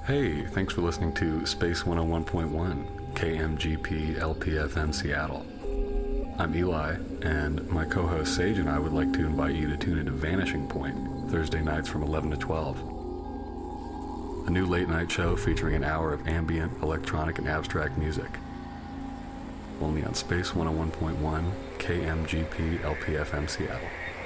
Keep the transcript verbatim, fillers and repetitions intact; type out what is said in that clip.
Hey, thanks for listening to Space one oh one point one, K M G P L P F M Seattle. I'm Eli, and my co-host Sage and I would like to invite you to tune into Vanishing Point, Thursday nights from eleven to twelve. A new late-night show featuring an hour of ambient, electronic, and abstract music. Only on Space one oh one point one, K M G P L P F M Seattle.